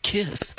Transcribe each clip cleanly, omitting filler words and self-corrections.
kiss.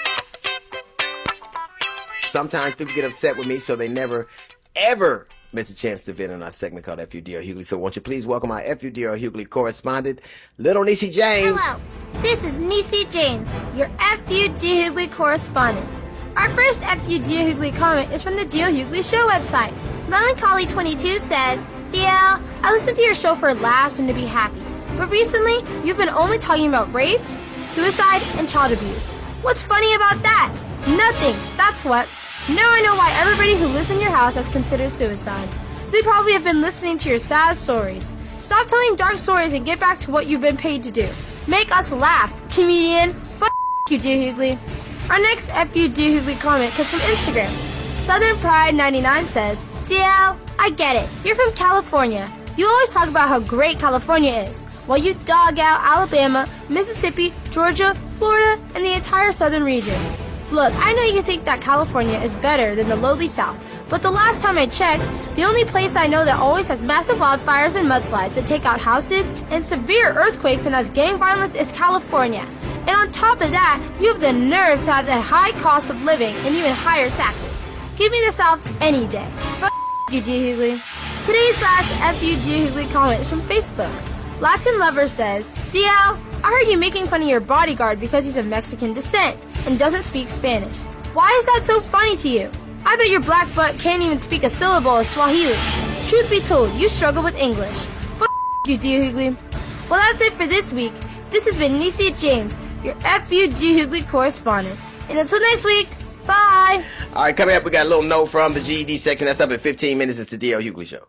Sometimes people get upset with me, so they never, ever miss a chance to vent on our segment called FUDR Hughley. So won't you please welcome our FUDR Hughley correspondent, Little Niecy James. Hello, this is Niecy James, your FUD Hughley correspondent. Our first FUD Hughley comment is from the DL Hughley Show website. Melancholy22 says, DL, I listened to your show for laughs and to be happy, but recently you've been only talking about rape, suicide, and child abuse. What's funny about that? Nothing, that's what. Now I know why everybody who lives in your house has considered suicide. They probably have been listening to your sad stories. Stop telling dark stories and get back to what you've been paid to do. Make us laugh, comedian. F*** you, dear Hughley. Our next FUD Hughley comment comes from Instagram. Southern Pride 99 says, DL, I get it. You're from California. You always talk about how great California is, while you dog out Alabama, Mississippi, Georgia, Florida, and the entire southern region. Look, I know you think that California is better than the lowly South, but the last time I checked, the only place I know that always has massive wildfires and mudslides that take out houses and severe earthquakes and has gang violence is California. And on top of that, you have the nerve to have the high cost of living and even higher taxes. Give me the South any day. F*** you, D. Hughley. Today's last FUD Hughley comment is from Facebook. Latin Lover says, DL, I heard you making fun of your bodyguard because he's of Mexican descent and doesn't speak Spanish. Why is that so funny to you? I bet your black butt can't even speak a syllable of Swahili. Truth be told, you struggle with English. F*** you, D. Hughley. Well, that's it for this week. This has been Niecy James, your FUD Hughley correspondent. And until next week, bye! Alright, coming up, we got a little note from the GED section. That's up in 15 minutes. It's the DL Hughley Show.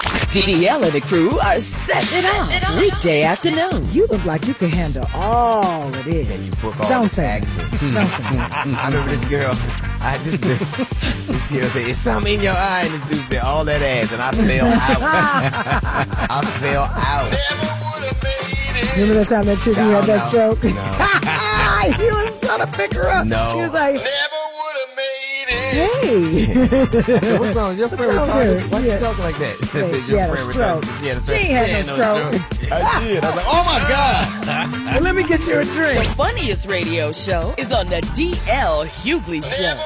DL and the crew are setting it off weekday afternoon. You look like you can handle all of this. And you book all Don't the say it. action. Don't say it. I remember this girl. This girl said, "It's something in your eye," and this dude said, "All that ass," and I fell out. I fell out. Remember that time that chick had that stroke? No. He was trying to pick her up. No. He was like, hey. I said, what's wrong? Is your friend wrong with retarded? her? Why Yeah. she talking like that? I said, She your had a friend stroke. retarded. She ain't had no stroke. I did. I was like, oh my God. Well, let me get you a drink. The funniest radio show is on the DL Hughley Show.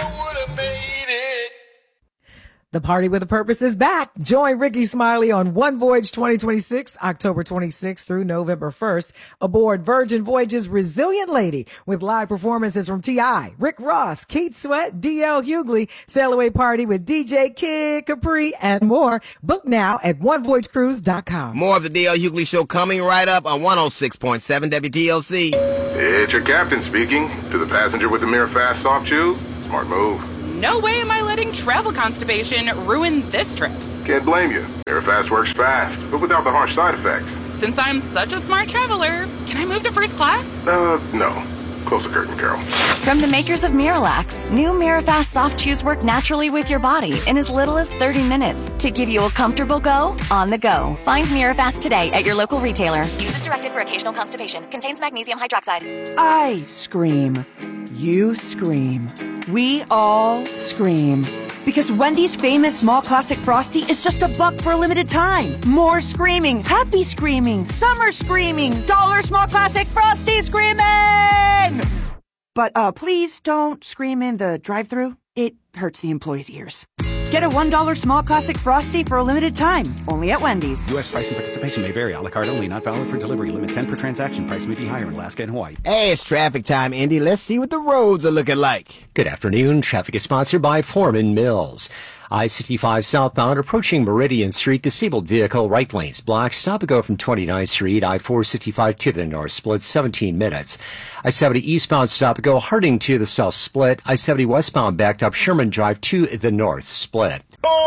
The Party with a Purpose is back. Join Ricky Smiley on One Voyage 2026, October 26th through November 1st, aboard Virgin Voyage's Resilient Lady, with live performances from T.I., Rick Ross, Keith Sweat, D.L. Hughley, Sail Away Party with DJ Kid Capri, and more. Book now at OneVoyageCruise.com. More of the DL Hughley Show coming right up on 106.7 WTLC. It's your captain speaking. To the passenger with the Mirror Fast soft shoes, smart move. No way am I letting travel constipation ruin this trip. Can't blame you. Mirror Fast works fast, but without the harsh side effects. Since I'm such a smart traveler, can I move to first class? No. Close the curtain, Carol. From the makers of Miralax, new Mirafast soft chews work naturally with your body in as little as 30 minutes to give you a comfortable go on the go. Find Mirafast today at your local retailer. Use as directed for occasional constipation. Contains magnesium hydroxide. I scream. You scream. We all scream. Because Wendy's famous small classic Frosty is just $1 for a limited time. More screaming, happy screaming, summer screaming, dollar small classic Frosty screaming! But please don't scream in the drive-thru. It hurts the employees' ears. Get a $1 small classic Frosty for a limited time. Only at Wendy's. U.S. price and participation may vary. A la carte only. Not valid for delivery. Limit 10 per transaction. Price may be higher in Alaska and Hawaii. Hey, it's traffic time, Indy. Let's see what the roads are looking like. Good afternoon. Traffic is sponsored by Foreman Mills. I-65 southbound approaching Meridian Street. Disabled vehicle. Right lanes blocked. Stop and go from 29th Street. I-465 to the north split. 17 minutes. I-70 eastbound stop and go Harding to the south split. I-70 westbound backed up Sherman Drive to the north split.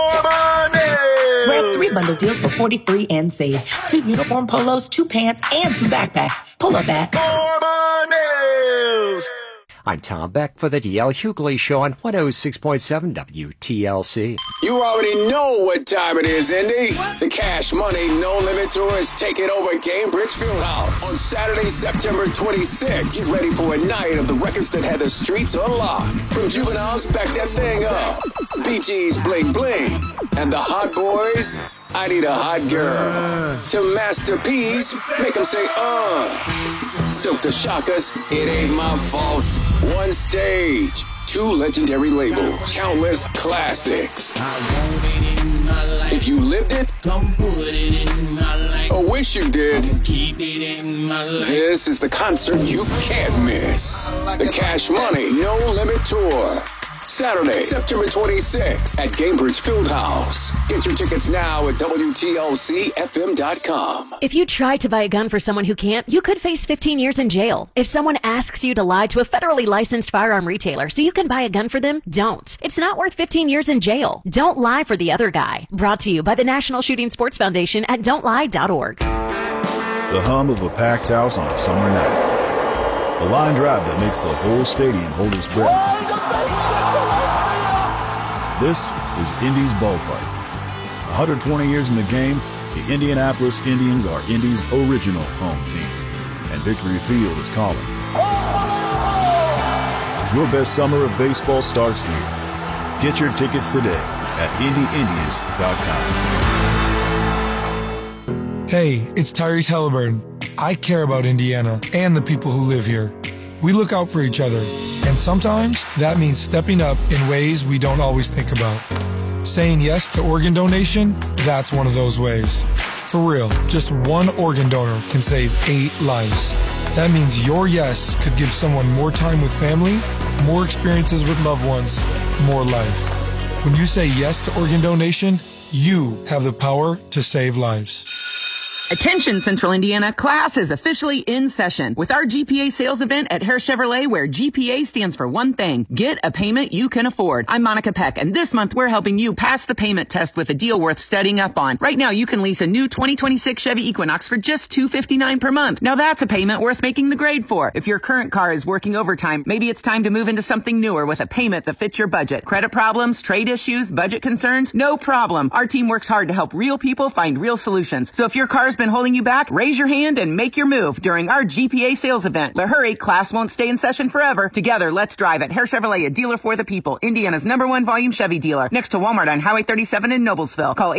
Grab 3 bundle deals for $43 and save. 2 uniform polos, 2 pants, and 2 backpacks. Pull up at I'm Tom Beck for the DL Hughley Show on 106.7 WTLC. You already know what time it is, Indy. The Cash Money No Limit Tour is taking over Cambridge Fieldhouse on Saturday, September 26th. Get ready for a night of the records that had the streets on lock. From Juveniles, Back That Thing Up, Bee Gees, Bling Bling, and the Hot Boys, I Need a Hot Girl, to Master P's, Make 'em Say, So to shock us, it ain't my fault. One stage, two legendary labels, countless classics. If you lived it, or wish you did, this is the concert you can't miss. The Cash Money No Limit Tour. Saturday, September 26th at Gainbridge Fieldhouse. Get your tickets now at WTLCFM.com. If you try to buy a gun for someone who can't, you could face 15 years in jail. If someone asks you to lie to a federally licensed firearm retailer so you can buy a gun for them, don't. It's not worth 15 years in jail. Don't lie for the other guy. Brought to you by the National Shooting Sports Foundation at don'tlie.org. The hum of a packed house on a summer night. A line drive that makes the whole stadium hold its breath. This is Indy's Ballpark. 120 years in the game, the Indianapolis Indians are Indy's original home team. And Victory Field is calling. Your best summer of baseball starts here. Get your tickets today at IndyIndians.com. Hey, it's Tyrese Halliburton. I care about Indiana and the people who live here. We look out for each other. And sometimes that means stepping up in ways we don't always think about. Saying yes to organ donation, that's one of those ways. For real, just one organ donor can save 8 lives. That means your yes could give someone more time with family, more experiences with loved ones, more life. When you say yes to organ donation, you have the power to save lives. Attention, Central Indiana, class is officially in session with our GPA sales event at Harris Chevrolet, where GPA stands for one thing: get a payment you can afford. I'm Monica Peck, and this month we're helping you pass the payment test with a deal worth studying up on. Right now, you can lease a new 2026 Chevy Equinox for just $259 per month. Now that's a payment worth making the grade for. If your current car is working overtime, maybe it's time to move into something newer with a payment that fits your budget. Credit problems, trade issues, budget concerns? No problem. Our team works hard to help real people find real solutions. So if your car's been holding you back, raise your hand and make your move during our GPA sales event. But hurry, class won't stay in session forever. Together, let's drive at Harris Chevrolet, a dealer for the people. Indiana's #1 volume Chevy dealer. Next to Walmart on Highway 37 in Noblesville. Call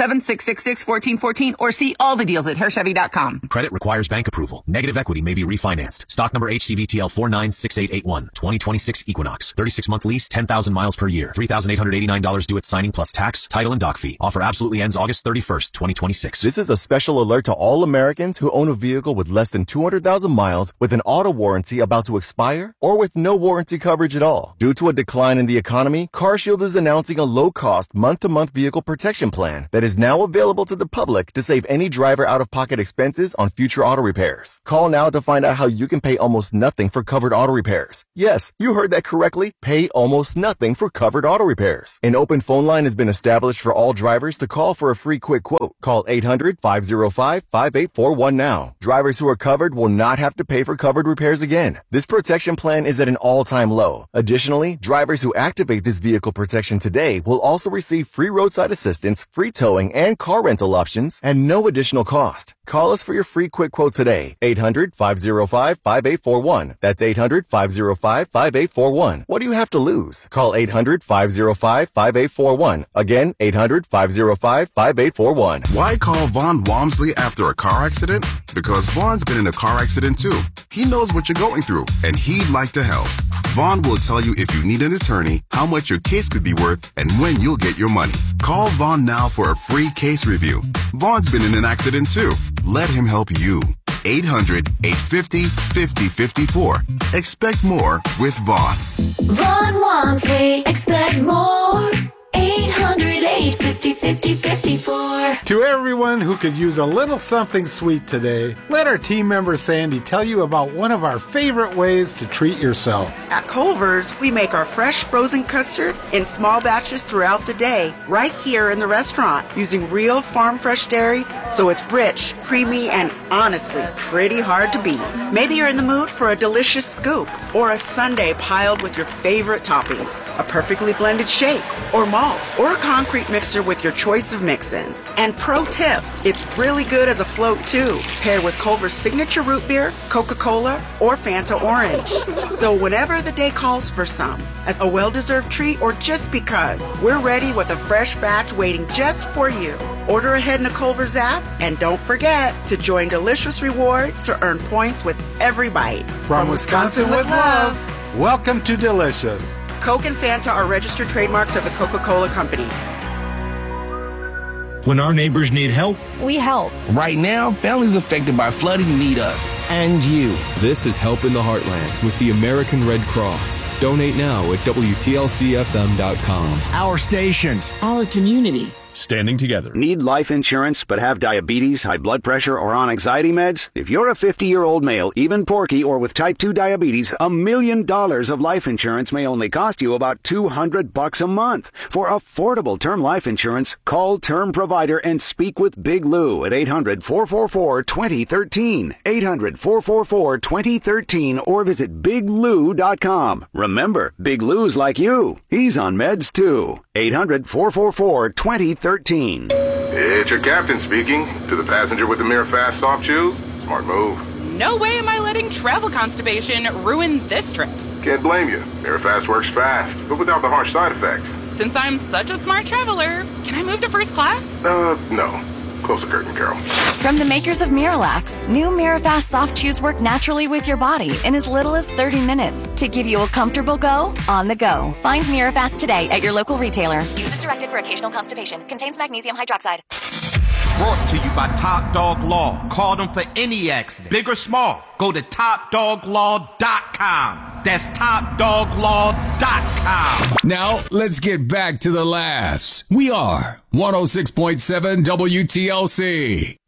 877-666-1414 or see all the deals at HarrisChevy.com. Credit requires bank approval. Negative equity may be refinanced. Stock number HCVTL 496881. 2026 Equinox. 36-month lease, 10,000 miles per year. $3,889 due at signing plus tax, title, and dock fee. Offer absolutely ends August 31st, 2026. This is a special alert to all Americans who own a vehicle with less than 200,000 miles with an auto warranty about to expire or with no warranty coverage at all. Due to a decline in the economy, CarShield is announcing a low-cost month-to-month vehicle protection plan that is now available to the public to save any driver out-of-pocket expenses on future auto repairs. Call now to find out how you can pay almost nothing for covered auto repairs. Yes, you heard that correctly. Pay almost nothing for covered auto repairs. An open phone line has been established for all drivers to call for a free quick quote. Call 800-505-5841 now. Drivers who are covered will not have to pay for covered repairs again. This protection plan is at an all-time low. Additionally, drivers who activate this vehicle protection today will also receive free roadside assistance, free towing, and car rental options at no additional cost. Call us for your free quick quote today. 800-505-5841. That's 800-505-5841. What do you have to lose? Call 800-505-5841. Again, 800-505-5841. Why call Vaughn Walmsley after a car accident? Because Vaughn's been in a car accident too. He knows what you're going through, and he'd like to help. Vaughn will tell you if you need an attorney, how much your case could be worth, and when you'll get your money. Call Vaughn now for a free case review. Vaughn's been in an accident too. Let him help you. 800-850-5054. Expect more with Vaughn. Vaughn Walmsley. Expect more. 800-850-5054. To everyone who could use a little something sweet today, let our team member Sandy tell you about one of our favorite ways to treat yourself. At Culver's, we make our fresh frozen custard in small batches throughout the day, right here in the restaurant, using real farm fresh dairy, so it's rich, creamy, and honestly pretty hard to beat. Maybe you're in the mood for a delicious scoop or a sundae piled with your favorite toppings, a perfectly blended shake or malt, or a concrete mixer with your choice of mix-ins. And pro tip, it's really good as a float too, paired with Culver's signature root beer, Coca-Cola, or Fanta Orange. So whenever the day calls for some, as a well-deserved treat or just because, we're ready with a fresh batch waiting just for you. Order ahead in the Culver's app, and don't forget to join Delicious Rewards to earn points with every bite. From Wisconsin with love. Welcome to Delicious. Coke and Fanta are registered trademarks of the Coca-Cola Company. When our neighbors need help, we help. Right now, families affected by flooding need us. And you. This is Help in the Heartland with the American Red Cross. Donate now at WTLCFM.com. Our stations. Our community. Standing together. Need life insurance but have diabetes, high blood pressure, or on anxiety meds? If you're a 50-year-old male, even porky, or with type 2 diabetes, $1 million of life insurance may only cost you about $200 a month. For affordable term life insurance, call Term Provider and speak with Big Lou at 800-444-2013. 800-444-2013 or visit biglou.com. Remember, Big Lou's like you. He's on meds too. 800-444-2013. It's your captain speaking. To the passenger with the Mirror Fast soft shoes, smart move. No way am I letting travel constipation ruin this trip. Can't blame you. Mirror Fast works fast, but without the harsh side effects. Since I'm such a smart traveler, can I move to first class? No. Close the curtain, Carol. From the makers of Miralax, new Mirafast soft chews work naturally with your body in as little as 30 minutes to give you a comfortable go on the go. Find Mirafast today at your local retailer. Use as directed for occasional constipation. Contains magnesium hydroxide. Brought to you by Top Dog Law. Call them for any accident, big or small. Go to TopDogLaw.com. That's TopDogLaw.com. Now, let's get back to the laughs. We are 106.7 WTLC.